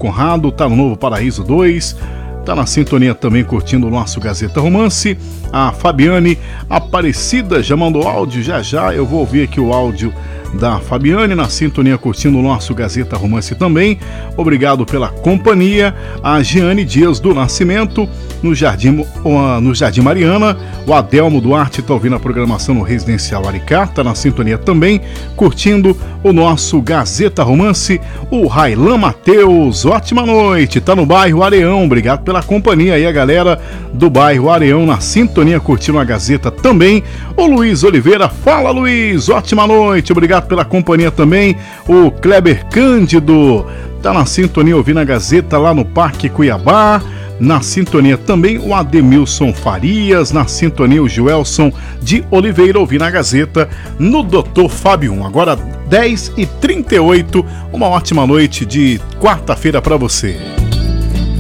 Conrado, tá no Novo Paraíso 2, tá na sintonia também curtindo o nosso Gazeta Romance. A Fabiane Aparecida já mandou áudio, já eu vou ouvir aqui o áudio da Fabiane na sintonia curtindo o nosso Gazeta Romance também. Obrigado pela companhia. A Giane Dias do Nascimento no Jardim Mariana. O Adelmo Duarte está ouvindo a programação no Residencial Aricá, tá na sintonia também curtindo o nosso Gazeta Romance. O Railan Mateus, ótima noite, tá no bairro Areão, obrigado pela companhia aí, a galera do bairro Areão na sintonia curtindo a Gazeta também. O Luiz Oliveira, fala Luiz, ótima noite, obrigado pela companhia também. O Kleber Cândido tá na sintonia ouvindo a Gazeta lá no Parque Cuiabá. Na sintonia também o Ademilson Farias, na sintonia o Joelson de Oliveira ouvindo a Gazeta no Dr. Fábio 1. Agora 10h38, uma ótima noite de quarta-feira para você.